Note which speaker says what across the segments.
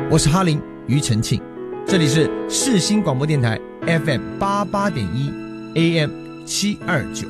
Speaker 1: 我是哈林庾澄庆，这里是世新广播电台 FM88.1 AM 729。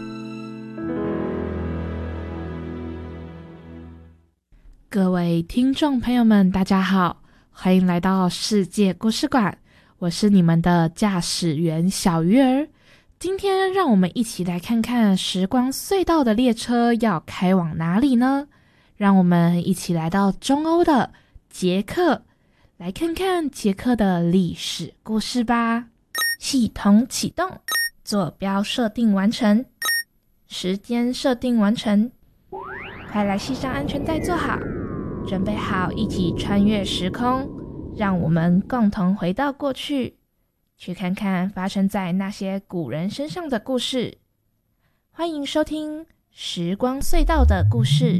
Speaker 2: 各位听众朋友们大家好，欢迎来到世界故事馆，我是你们的驾驶员小鱼儿。今天让我们一起来看看时光隧道的列车要开往哪里呢？让我们一起来到中欧的捷克，来看看捷克的历史故事吧。系统启动，坐标设定完成，时间设定完成，快来系上安全带坐好，准备好一起穿越时空，让我们共同回到过去，去看看发生在那些古人身上的故事。欢迎收听时光隧道的故事。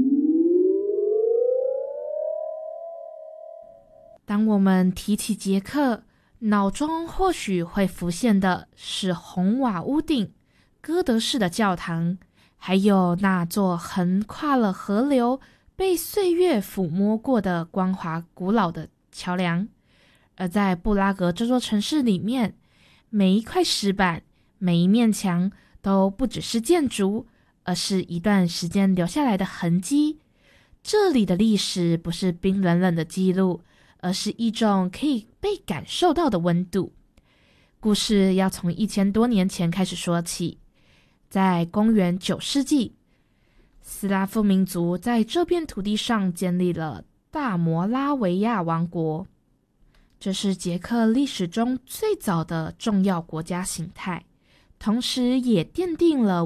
Speaker 2: 当我们提起捷克，脑中或许会浮现的是红瓦屋顶、哥德式的教堂，还有那座横跨了河流、被岁月抚摸过的光滑古老的桥梁。而在布拉格这座城市里面，每一块石板、每一面墙都不只是建筑，而是一段时间留下来的痕迹。这里的历史不是冰冷冷的记录，而是一种可以被感受到的温度。故事要从1000多年前开始说起。在公元9世纪，斯拉夫民族在这片土地上建立了大摩拉维亚王国，这是捷克历史中最早的重要国家形态，同时也奠定了